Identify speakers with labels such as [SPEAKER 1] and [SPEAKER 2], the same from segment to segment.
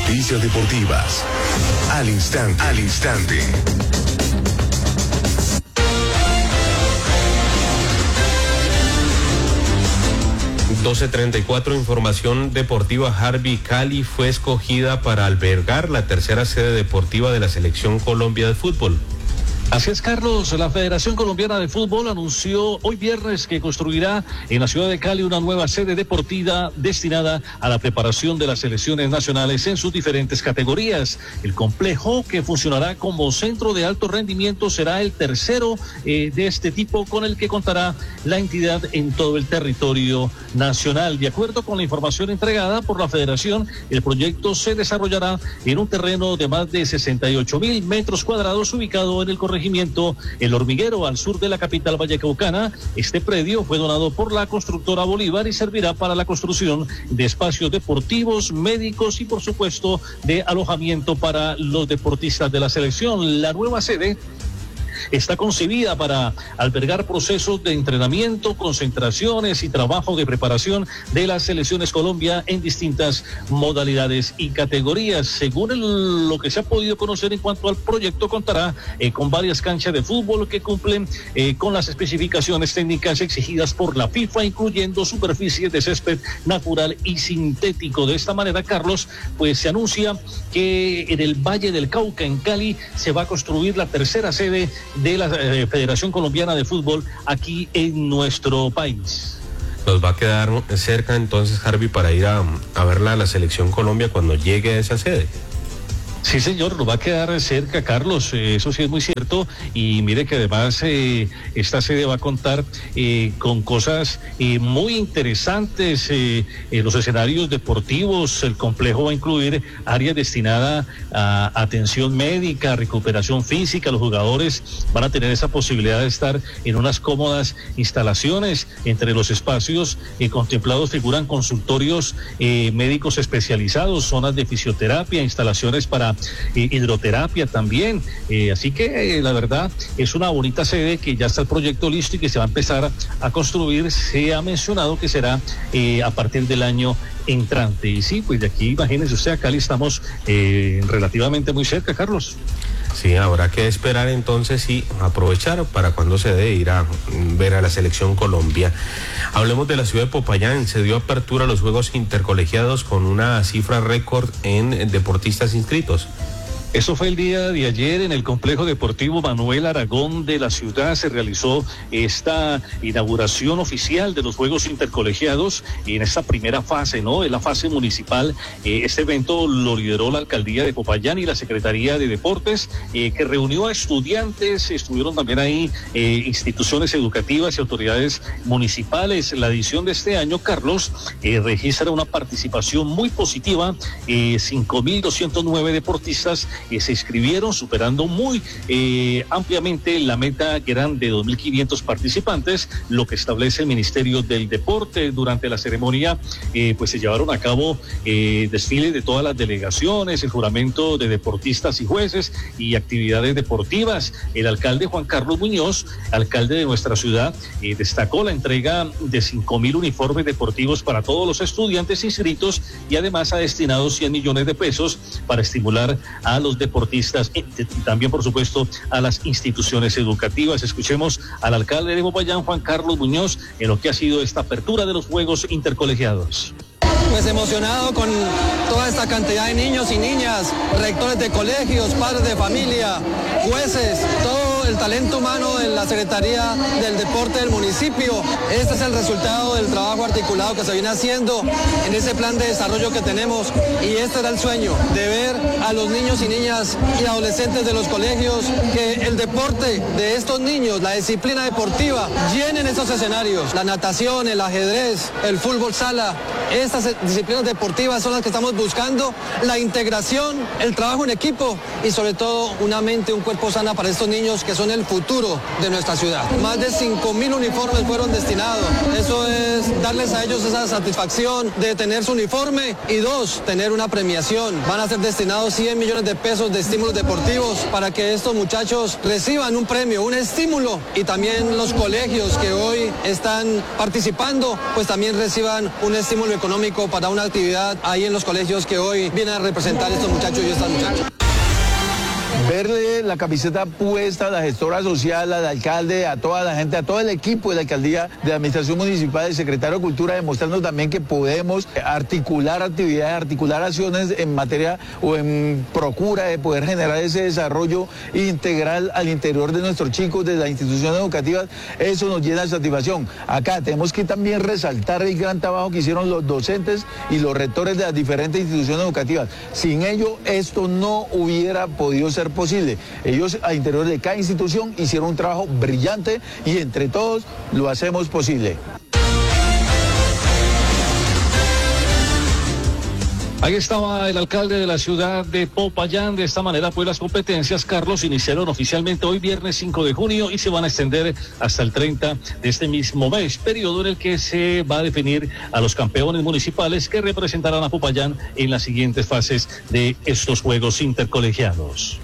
[SPEAKER 1] noticias deportivas. Al instante, al instante.
[SPEAKER 2] (12:34) Información deportiva. Harvey Cali fue escogida para albergar la tercera sede deportiva de la Selección Colombia de Fútbol.
[SPEAKER 3] Así es, Carlos. La Federación Colombiana de Fútbol anunció hoy viernes que construirá en la ciudad de Cali una nueva sede deportiva destinada a la preparación de las selecciones nacionales en sus diferentes categorías. El complejo, que funcionará como centro de alto rendimiento, será el tercero de este tipo con el que contará la entidad en todo el territorio nacional. De acuerdo con la información entregada por la Federación, el proyecto se desarrollará en un terreno de más de 68.000 metros cuadrados ubicado en el corregimiento El Hormiguero, al sur de la capital vallecaucana. Este predio fue donado por la constructora Bolívar y servirá para la construcción de espacios deportivos, médicos y, por supuesto, de alojamiento para los deportistas de la selección. La nueva sede está concebida para albergar procesos de entrenamiento, concentraciones y trabajo de preparación de las selecciones Colombia en distintas modalidades y categorías. Según lo que se ha podido conocer en cuanto al proyecto, contará con varias canchas de fútbol que cumplen con las especificaciones técnicas exigidas por la FIFA, incluyendo superficies de césped natural y sintético. De esta manera, Carlos, pues se anuncia que en el Valle del Cauca, en Cali, se va a construir la tercera sede de la Federación Colombiana de Fútbol aquí en nuestro país.
[SPEAKER 2] Nos va a quedar cerca entonces, Harvey, para ir a verla a la Selección Colombia cuando llegue a esa sede.
[SPEAKER 3] Sí, señor, nos va a quedar cerca, Carlos, eso sí es muy cierto, y mire que además esta sede va a contar con cosas muy interesantes, los escenarios deportivos. El complejo va a incluir áreas destinadas a atención médica, recuperación física. Los jugadores van a tener esa posibilidad de estar en unas cómodas instalaciones. Entre los espacios contemplados figuran consultorios médicos especializados, zonas de fisioterapia, instalaciones para hidroterapia también, así que la verdad es una bonita sede que ya está el proyecto listo y que se va a empezar a construir. Se ha mencionado que será a partir del año entrante, y sí, pues de aquí imagínese usted, a Cali estamos relativamente muy cerca, Carlos.
[SPEAKER 2] Sí, habrá que esperar entonces y aprovechar para cuando se dé ir a ver a la Selección Colombia. Hablemos de la ciudad de Popayán. Se dio apertura a los Juegos Intercolegiados con una cifra récord en deportistas inscritos.
[SPEAKER 3] Eso fue el día de ayer en el complejo deportivo Manuel Aragón de la ciudad. Se realizó esta inauguración oficial de los Juegos Intercolegiados en esta primera fase, ¿no? En la fase municipal. Este evento lo lideró la alcaldía de Popayán y la Secretaría de Deportes, que reunió a estudiantes. Estuvieron también ahí instituciones educativas y autoridades municipales. La edición de este año, Carlos, registra una participación muy positiva. 5.209 deportistas se inscribieron, superando muy ampliamente la meta, que eran de 2.500 participantes, lo que establece el Ministerio del Deporte. Durante la ceremonia pues se llevaron a cabo desfiles de todas las delegaciones, el juramento de deportistas y jueces y actividades deportivas. El alcalde Juan Carlos Muñoz, alcalde de nuestra ciudad, destacó la entrega de 5.000 uniformes deportivos para todos los estudiantes inscritos, y además ha destinado 100 millones de pesos para estimular a los deportistas y también, por supuesto, a las instituciones educativas. Escuchemos al alcalde de Popayán, Juan Carlos Muñoz, en lo que ha sido esta apertura de los Juegos Intercolegiados.
[SPEAKER 4] Pues emocionado con toda esta cantidad de niños y niñas, rectores de colegios, padres de familia, jueces, todo el talento humano de la Secretaría del Deporte del municipio. Este es el resultado del trabajo articulado que se viene haciendo en ese plan de desarrollo que tenemos, y este era el sueño, de ver a los niños y niñas y adolescentes de los colegios, que el deporte de estos niños, la disciplina deportiva, llenen esos escenarios. La natación, el ajedrez, el fútbol sala, estas disciplinas deportivas son las que estamos buscando, la integración, el trabajo en equipo y sobre todo una mente, un cuerpo sana para estos niños, que son el futuro de nuestra ciudad. Más de 5.000 uniformes fueron destinados. Eso es darles a ellos esa satisfacción de tener su uniforme y 2, tener una premiación. Van a ser destinados 100 millones de pesos de estímulos deportivos para que estos muchachos reciban un premio, un estímulo, y también los colegios que hoy están participando, pues también reciban un estímulo económico para una actividad ahí en los colegios que hoy vienen a representar estos muchachos y estas muchachas.
[SPEAKER 5] Verle la camiseta puesta a la gestora social, al alcalde, a toda la gente, a todo el equipo de la alcaldía, de la administración municipal, del secretario de Cultura, demostrando también que podemos articular actividades, articular acciones en materia o en procura de poder generar ese desarrollo integral al interior de nuestros chicos, de las instituciones educativas. Eso nos llena de satisfacción. Acá tenemos que también resaltar el gran trabajo que hicieron los docentes y los rectores de las diferentes instituciones educativas. Sin ello, esto no hubiera podido ser posible. Ellos al interior de cada institución hicieron un trabajo brillante y entre todos lo hacemos posible.
[SPEAKER 3] Ahí estaba el alcalde de la ciudad de Popayán. De esta manera, pues las competencias, Carlos, iniciaron oficialmente hoy viernes 5 de junio y se van a extender hasta el 30 de este mismo mes, periodo en el que se va a definir a los campeones municipales que representarán a Popayán en las siguientes fases de estos Juegos Intercolegiados.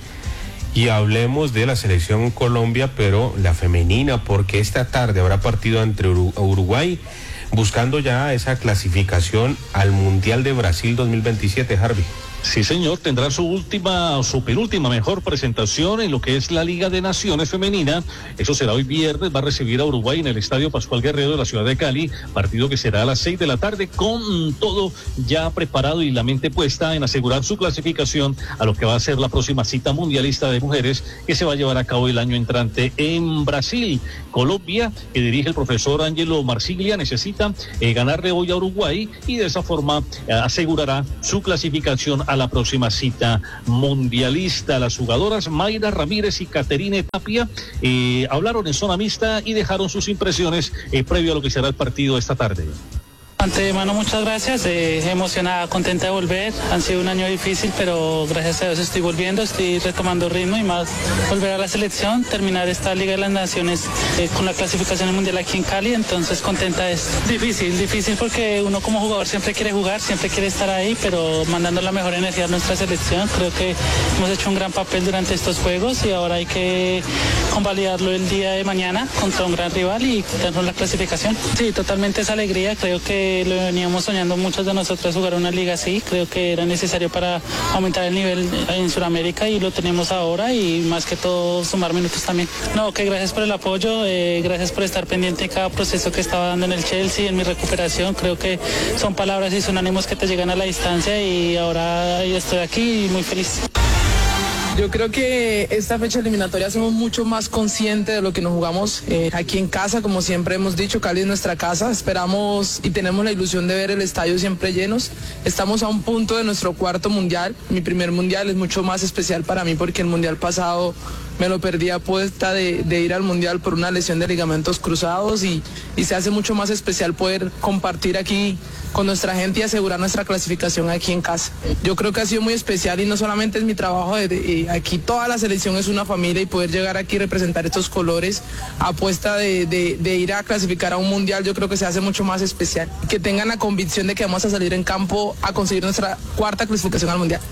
[SPEAKER 2] Y hablemos de la selección Colombia, pero la femenina, porque esta tarde habrá partido entre Uruguay, buscando ya esa clasificación al Mundial de Brasil 2027, Harvey.
[SPEAKER 3] Sí, señor, tendrá su penúltima mejor presentación en lo que es la Liga de Naciones Femenina. Eso será hoy viernes, va a recibir a Uruguay en el Estadio Pascual Guerrero de la ciudad de Cali, partido que será a las 6 de la tarde, con todo ya preparado y la mente puesta en asegurar su clasificación a lo que va a ser la próxima cita mundialista de mujeres que se va a llevar a cabo el año entrante en Brasil. Colombia, que dirige el profesor Ángelo Marsiglia, necesita ganarle hoy a Uruguay y de esa forma asegurará su clasificación a la próxima cita mundialista. Las jugadoras Mayra Ramírez y Caterine Tapia hablaron en zona mixta y dejaron sus impresiones previo a lo que será el partido esta tarde.
[SPEAKER 6] Antemano, muchas gracias, emocionada, contenta de volver. Han sido un año difícil, pero gracias a Dios estoy volviendo, estoy retomando ritmo y más volver a la selección, terminar esta Liga de las Naciones con la clasificación al Mundial aquí en Cali, entonces contenta de esto. Difícil porque uno como jugador siempre quiere jugar, siempre quiere estar ahí, pero mandando la mejor energía a nuestra selección. Creo que hemos hecho un gran papel durante estos juegos y ahora hay que convalidarlo el día de mañana contra un gran rival y darnos la clasificación. Sí, totalmente esa alegría, creo que lo veníamos soñando muchos de nosotros jugar una liga así, creo que era necesario para aumentar el nivel en Sudamérica y lo tenemos ahora y más que todo sumar minutos también. No, que gracias por el apoyo, gracias por estar pendiente de cada proceso que estaba dando en el Chelsea, en mi recuperación, creo que son palabras y son ánimos que te llegan a la distancia y ahora estoy aquí y muy feliz.
[SPEAKER 7] Yo creo que esta fecha eliminatoria somos mucho más conscientes de lo que nos jugamos aquí en casa, como siempre hemos dicho, Cali es nuestra casa, esperamos y tenemos la ilusión de ver el estadio siempre llenos. Estamos a un punto de nuestro cuarto mundial, mi primer mundial es mucho más especial para mí porque el mundial pasado me lo perdí a puesta de ir al mundial por una lesión de ligamentos cruzados y se hace mucho más especial poder compartir aquí con nuestra gente y asegurar nuestra clasificación aquí en casa. Yo creo que ha sido muy especial y no solamente es mi trabajo, aquí toda la selección es una familia y poder llegar aquí y representar estos colores a puesta de ir a clasificar a un mundial, yo creo que se hace mucho más especial. Que tengan la convicción de que vamos a salir en campo a conseguir nuestra cuarta clasificación al mundial.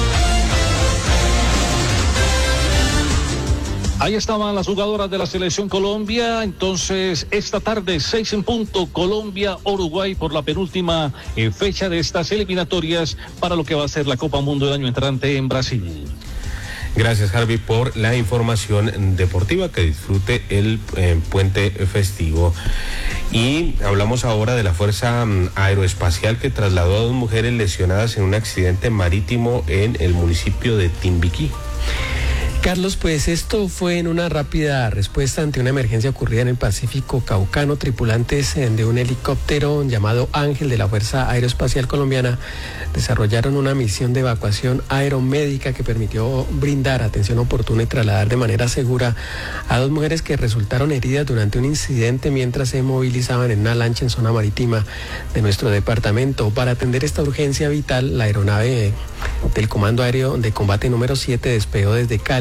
[SPEAKER 3] Ahí estaban las jugadoras de la selección Colombia. Entonces, esta tarde, 6 en punto, Colombia-Uruguay por la penúltima fecha de estas eliminatorias para lo que va a ser la Copa Mundo del año entrante en Brasil.
[SPEAKER 2] Gracias, Harvey, por la información deportiva. Que disfrute el puente festivo. Y hablamos ahora de la Fuerza Aeroespacial que trasladó a 2 mujeres lesionadas en un accidente marítimo en el municipio de Timbiquí.
[SPEAKER 8] Carlos, pues esto fue en una rápida respuesta ante una emergencia ocurrida en el Pacífico Caucano. Tripulantes de un helicóptero llamado Ángel de la Fuerza Aeroespacial Colombiana desarrollaron una misión de evacuación aeromédica que permitió brindar atención oportuna y trasladar de manera segura a 2 mujeres que resultaron heridas durante un incidente mientras se movilizaban en una lancha en zona marítima de nuestro departamento. Para atender esta urgencia vital, la aeronave del Comando Aéreo de Combate número 7 despegó desde Cali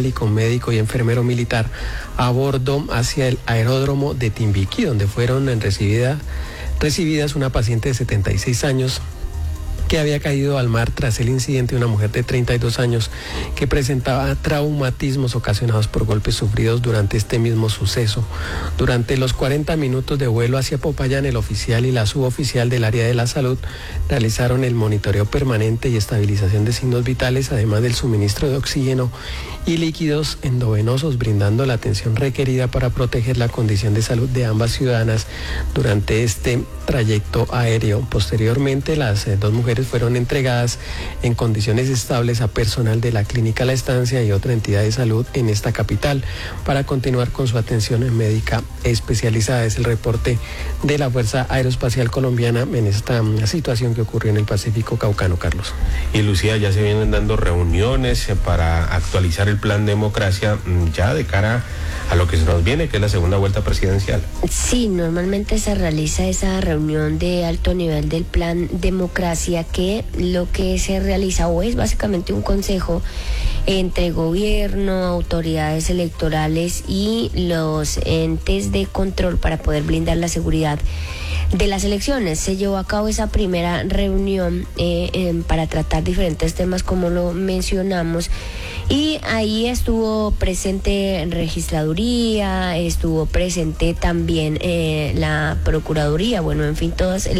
[SPEAKER 8] y con médico y enfermero militar a bordo hacia el aeródromo de Timbiquí, donde fueron recibidas una paciente de 76 años que había caído al mar tras el incidente de una mujer de 32 años que presentaba traumatismos ocasionados por golpes sufridos durante este mismo suceso. Durante los 40 minutos de vuelo hacia Popayán, el oficial y la suboficial del área de la salud realizaron el monitoreo permanente y estabilización de signos vitales, además del suministro de oxígeno y líquidos endovenosos, brindando la atención requerida para proteger la condición de salud de ambas ciudadanas durante este trayecto aéreo. Posteriormente, las dos mujeres fueron entregadas en condiciones estables a personal de la Clínica La Estancia y otra entidad de salud en esta capital para continuar con su atención médica especializada. Es el reporte de la Fuerza Aeroespacial Colombiana en esta situación que ocurrió en el Pacífico Caucano, Carlos.
[SPEAKER 2] Y Lucía, ya se vienen dando reuniones para actualizar el plan Democracia ya de cara a lo que se nos viene, que es la segunda vuelta presidencial.
[SPEAKER 9] Sí, normalmente se realiza esa reunión de alto nivel del plan Democracia, que lo que se realiza o es básicamente un consejo entre gobierno, autoridades electorales y los entes de control para poder blindar la seguridad de las elecciones. Se llevó a cabo esa primera reunión para tratar diferentes temas, como lo mencionamos, y ahí estuvo presente registraduría, estuvo presente también la procuraduría, bueno, en fin, todas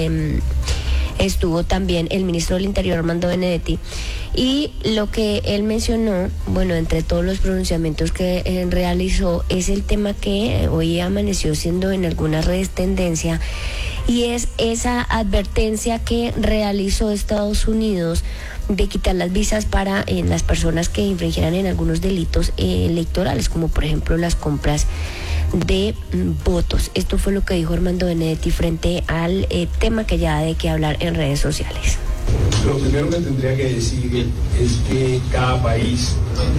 [SPEAKER 9] estuvo también el ministro del Interior, Armando Benedetti, y lo que él mencionó, bueno, entre todos los pronunciamientos que realizó, es el tema que hoy amaneció siendo en algunas redes tendencia, y es esa advertencia que realizó Estados Unidos de quitar las visas para las personas que infringieran en algunos delitos electorales, como por ejemplo las compras de votos. Esto fue lo que dijo Armando Benedetti frente al tema que ya hay que hablar en redes sociales.
[SPEAKER 10] Lo primero que tendría que decir es que cada país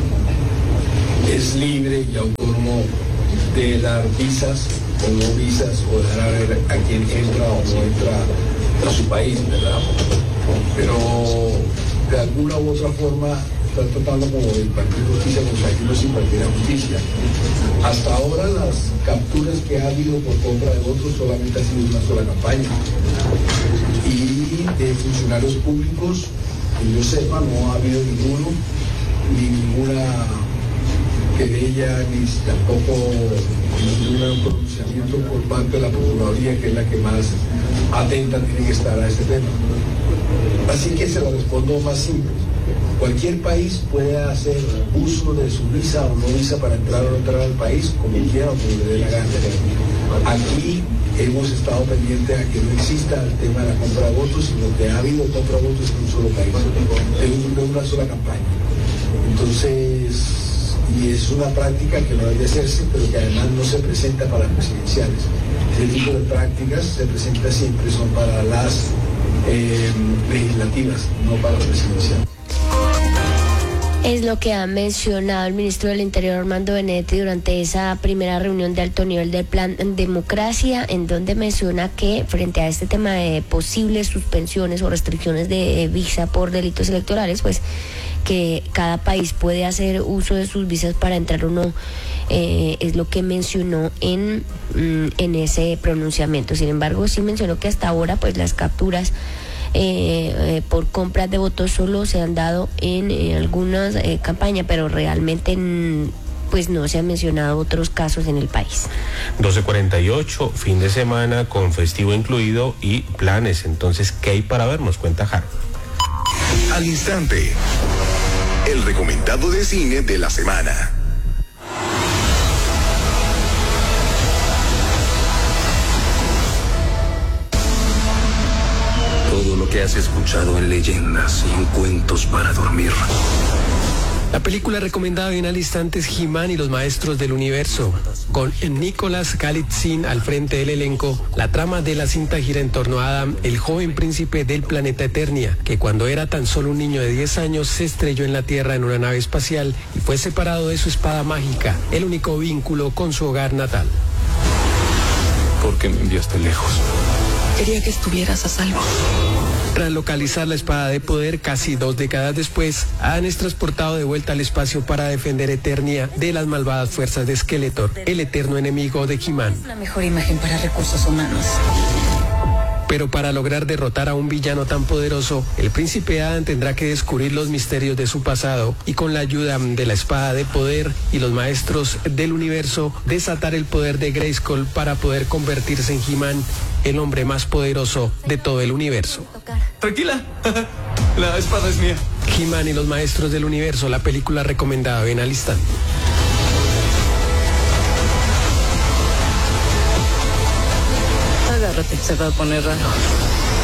[SPEAKER 10] es libre y autónomo de dar visas o no visas, o dejar a ver a quién entra o no entra a su país, ¿verdad? Pero de alguna u otra forma están tratando como de impartir justicia con aquellos sin impartir justicia. Hasta ahora las capturas que ha habido por compra de votos solamente ha sido una sola campaña. Y de funcionarios públicos, que yo sepa, no ha habido ninguna querella, ni tampoco ningún pronunciamiento por parte de la Procuraduría, que es la que más atenta tiene que estar a este tema. Así que se lo respondo más simple. Cualquier país puede hacer uso de su visa o no visa para entrar o no entrar al país como quiera o como le dé la gana. Aquí hemos estado pendientes a que no exista el tema de la compra de votos, sino que ha habido compra de votos en un solo país, de una sola campaña. Entonces, y es una práctica que no debe hacerse, pero que además no se presenta para las presidenciales. Ese tipo de prácticas se presenta siempre, son para las legislativas, no para las presidenciales.
[SPEAKER 9] Es lo que ha mencionado el ministro del Interior, Armando Benedetti, durante esa primera reunión de alto nivel del plan Democracia, en donde menciona que frente a este tema de posibles suspensiones o restricciones de visa por delitos electorales, pues que cada país puede hacer uso de sus visas para entrar o no, es lo que mencionó en ese pronunciamiento. Sin embargo, sí mencionó que hasta ahora pues las capturas por compras de votos solo se han dado en algunas campañas, pero realmente pues no se han mencionado otros casos en el país.
[SPEAKER 2] 12:48, fin de semana con festivo incluido y planes. Entonces, ¿qué hay para ver? Nos cuenta Jaro.
[SPEAKER 1] Al instante, el recomendado de cine de la semana.
[SPEAKER 11] Todo lo que has escuchado en leyendas y en cuentos para dormir.
[SPEAKER 8] La película recomendada bien al instante es He-Man y los Maestros del Universo. Con Nicholas Galitzine al frente del elenco, la trama de la cinta gira en torno a Adam, el joven príncipe del planeta Eternia, que cuando era tan solo un niño de 10 años se estrelló en la Tierra en una nave espacial y fue separado de su espada mágica, el único vínculo con su hogar natal.
[SPEAKER 11] ¿Por qué me enviaste lejos?
[SPEAKER 12] Quería que estuvieras a salvo.
[SPEAKER 8] Tras localizar la espada de poder casi 2 décadas después, Adam es transportado de vuelta al espacio para defender Eternia de las malvadas fuerzas de Skeletor, el eterno enemigo de He-Man.
[SPEAKER 12] La mejor imagen para recursos humanos.
[SPEAKER 8] Pero para lograr derrotar a un villano tan poderoso, el príncipe Adam tendrá que descubrir los misterios de su pasado y con la ayuda de la espada de poder y los maestros del universo, desatar el poder de Grayskull para poder convertirse en He-Man, el hombre más poderoso de todo el universo.
[SPEAKER 13] Tranquila, la espada es mía.
[SPEAKER 8] He-Man y los maestros del universo, la película recomendada, ven al instante.
[SPEAKER 12] Agárrate, se va a poner raro.